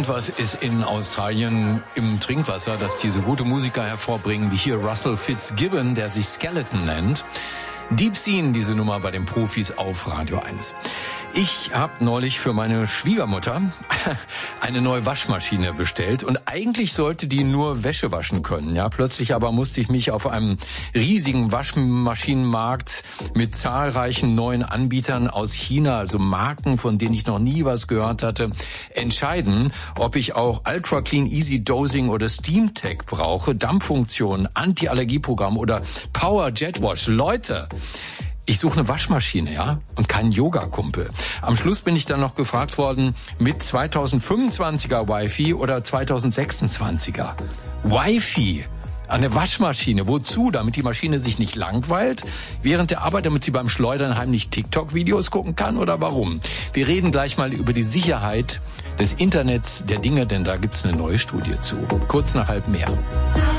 Irgendwas ist in Australien im Trinkwasser, das diese gute Musiker hervorbringen, wie hier Russell Fitzgibbon, der sich Skeleton nennt. Deep Scene, diese Nummer bei den Profis auf Radio 1. Ich habe neulich für meine Schwiegermutter eine neue Waschmaschine bestellt und eigentlich sollte die nur Wäsche waschen können. Ja, plötzlich aber musste ich mich auf einem riesigen Waschmaschinenmarkt mit zahlreichen neuen Anbietern aus China, also Marken, von denen ich noch nie was gehört hatte, entscheiden, ob ich auch Ultra Clean Easy Dosing oder Steam Tech brauche, Dampffunktion, Anti-Allergieprogramm oder Power Jet Wash. Leute, ich suche eine Waschmaschine, ja, und keinen Yoga-Kumpel. Am Schluss bin ich dann noch gefragt worden, mit 2025er Wi-Fi oder 2026er. Wi-Fi, eine Waschmaschine. Wozu? Damit die Maschine sich nicht langweilt während der Arbeit, damit sie beim Schleudern heimlich TikTok-Videos gucken kann, oder warum? Wir reden gleich mal über die Sicherheit des Internets der Dinge, denn da gibt's eine neue Studie zu. Kurz nach halb mehr.